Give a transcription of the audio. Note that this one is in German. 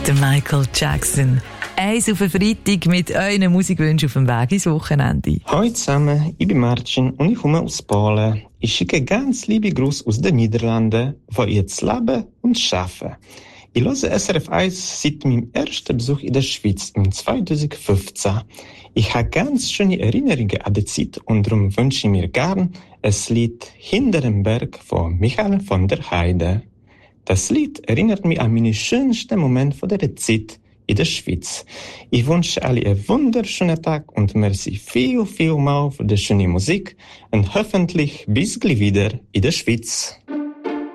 Der Michael Jackson. Eins auf den Freitag mit euren Musikwünschen auf dem Weg ins Wochenende. Hallo zusammen, ich bin Marcin und ich komme aus Polen. Ich schicke ganz liebe Grüße aus den Niederlanden, wo ich jetzt lebe und arbeite. Ich höre SRF 1 seit meinem ersten Besuch in der Schweiz im 2015. Ich habe ganz schöne Erinnerungen an die Zeit und darum wünsche ich mir gern ein Lied «Hinter dem Berg» von Michael von der Heide. Das Lied erinnert mich an meine schönsten Momente von der Zeit in der Schweiz. Ich wünsche alle einen wunderschönen Tag und merci viel mal für die schöne Musik und hoffentlich bis gleich wieder in der Schweiz.